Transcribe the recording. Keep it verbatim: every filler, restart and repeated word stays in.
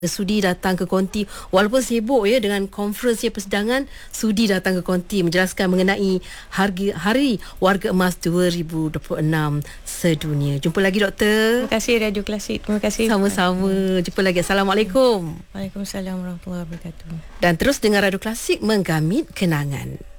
Sudi datang ke Konti walaupun sibuk ya dengan konferensi persidangan, sudi datang ke Konti menjelaskan mengenai harga Hari Warga Emas dua ribu dua puluh enam sedunia. Jumpa lagi doktor. Terima kasih Radio Klasik. Terima kasih. Sama-sama. Jumpa lagi. Assalamualaikum. Waalaikumsalam warahmatullahi wabarakatuh. Dan terus dengar Radio Klasik, menggamit kenangan.